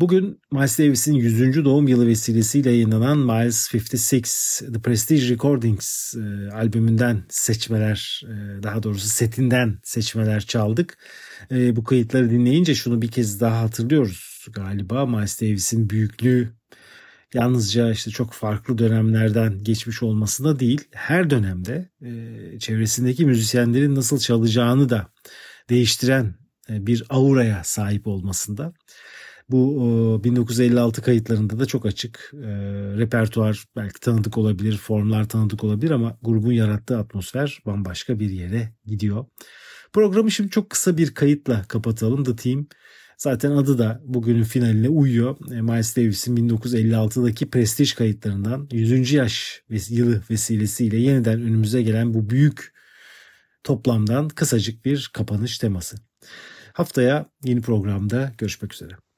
Bugün Miles Davis'in 100. doğum yılı vesilesiyle yayınlanan Miles 56 The Prestige Recordings albümünden seçmeler, daha doğrusu setinden seçmeler çaldık. Bu kayıtları dinleyince şunu bir kez daha hatırlıyoruz galiba. Miles Davis'in büyüklüğü yalnızca işte çok farklı dönemlerden geçmiş olmasına değil, her dönemde çevresindeki müzisyenlerin nasıl çalacağını da değiştiren bir auraya sahip olmasında. Bu 1956 kayıtlarında da çok açık. Repertuar belki tanıdık olabilir, formlar tanıdık olabilir ama grubun yarattığı atmosfer bambaşka bir yere gidiyor. Programı şimdi çok kısa bir kayıtla kapatalım. The Team zaten adı da bugünün finaline uyuyor. Miles Davis'in 1956'daki prestij kayıtlarından 100. yaş yılı vesilesiyle yeniden önümüze gelen bu büyük toplamdan kısacık bir kapanış teması. Haftaya yeni programda görüşmek üzere.